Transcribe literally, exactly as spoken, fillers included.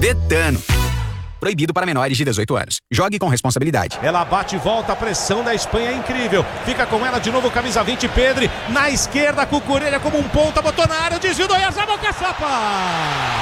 Betano. Proibido para menores de dezoito anos. Jogue com responsabilidade. Ela bate e volta, a pressão da Espanha é incrível. Fica com ela de novo, camisa vinte, Pedri. Na esquerda, Cucurella como um ponta, botou na área, desvio do Oyarzabal, Caçapa!